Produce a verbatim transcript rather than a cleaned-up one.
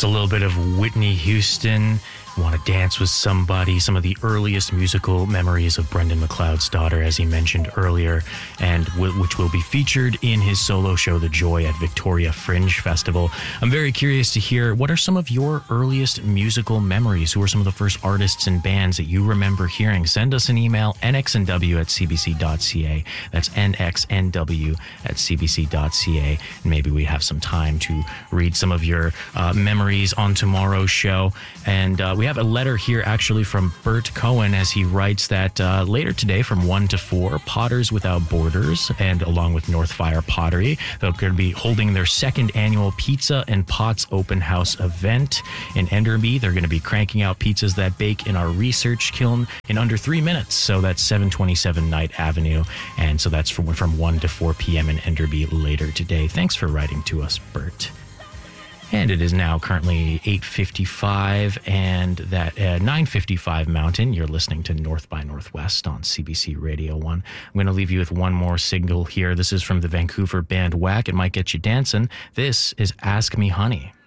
It's a little bit of Whitney Houston, Want to Dance with Somebody, some of the earliest musical memories of Brendan McLeod's daughter, as he mentioned earlier, and w- which will be featured in his solo show, The Joy, at Victoria Fringe Festival. I'm very curious to hear, what are some of your earliest musical memories? Who are some of the first artists and bands that you remember hearing? Send us an email, n x n w at c b c dot c a. That's n x n w at c b c dot c a. And maybe we have some time to read some of your uh, memories on tomorrow's show. And uh, we have a letter here actually from Bert Cohen, as he writes that uh, later today from one to four, Potters Without Borders, and along with Northfire Pottery, they're going to be holding their second annual Pizza and Pots Open House event in Enderby. They're going to be cranking out pizzas that bake in our research kiln in under three minutes. So that's seven twenty-seven Knight Avenue. And so that's from, from one to four p.m. in Enderby later today. Thanks for writing to us, Bert. And it is now currently eight fifty-five, and that uh, nine fifty-five Mountain. You're listening to North by Northwest on C B C Radio one. I'm going to leave you with one more single here. This is from the Vancouver band Whack. It might get you dancing. This is Ask Me Honey.